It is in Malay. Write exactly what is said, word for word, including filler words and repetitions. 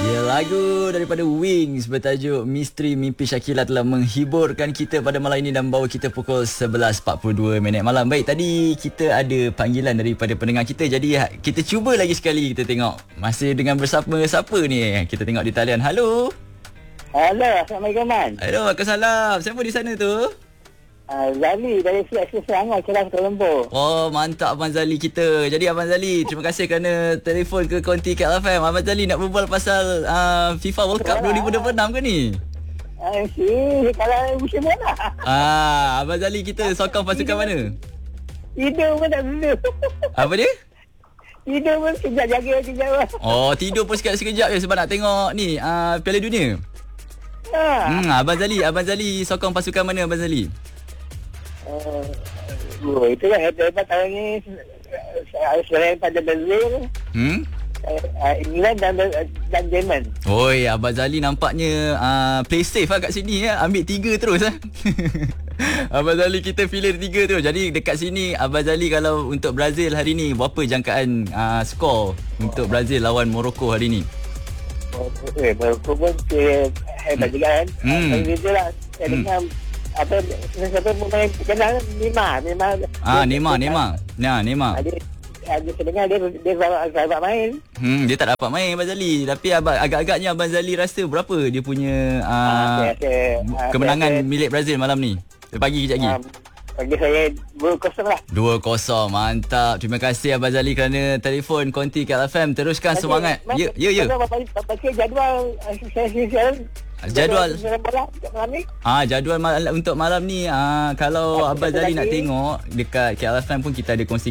Ya, lagu daripada Wings bertajuk Misteri Mimpi Shakila telah menghiburkan kita pada malam ini dan membawa kita pukul sebelas empat puluh dua minit malam. Baik, tadi kita ada panggilan daripada pendengar kita. Jadi kita cuba lagi sekali, kita tengok masih dengan bersama siapa ni. Kita tengok di talian. Halo. Halo, Assalamualaikum Man. Halo, Waalaikumsalam. Siapa di sana tu? Uh, Zali dari Siak Selangor, Kelang, Kuala Lumpur. Oh, mantap Abang Zali kita. Jadi Abang Zali, terima kasih kerana telefon ke Konti K L F M. Abang Zali nak berbual pasal uh, FIFA World Cup dua ribu dua puluh enam ke ni? Uh, si, kalau musim mana? Ah, Abang Zali kita sokong pasukan mana? Tidur pun tak tidur. Apa dia? Tidur pun sekejap jaga sekejap. Oh, tidur pun sekejap-sekejap je sebab nak tengok ni uh, Piala Dunia. Ha. Hmm, Abang Zali, Abang Zali sokong pasukan mana Abang Zali? Uh, oh, itulah hebat tahun ni. Selain pada Brazil, Hmm? uh, England dan, dan Jerman. Oi, Abang Zali nampaknya uh, play safe lah kat sini ya. Ambil tiga terus lah. Abang Zali kita pilih tiga terus. Jadi dekat sini Abang Zali kalau untuk Brazil hari ni, berapa jangkaan uh, skor untuk Brazil lawan Morocco hari ni? Oh, eh, Morocco pun eh, hebat juga kan. Hmm. Tapi itulah, saya Hmm. dengar apa siapa pemain kenal Neymar, Neymar. Ah, Neymar, Neymar. Nah, Neymar. Dia ada sedengar dia dia sahabat, sahabat main. Hmm, dia tak dapat main Abang Zali. Tapi abang, agak-agaknya Abang Zali rasa berapa dia punya uh, Ah, saya rasa, kemenangan saya rasa, milik Brazil malam ni? Pagi kejap lagi. Um, bagi saya dua kosong lah. dua kosong. Mantap. Terima kasih Abang Zali kerana telefon Konti K L F M. Teruskan semangat. Ya, ya, ya. Baca jadual saya siaran. Jadual bola malam ni. Ah, jadual mal- untuk malam ni ah, kalau Ah, Abang satu Zali lagi. nak tengok dekat K L F M pun kita ada kongsi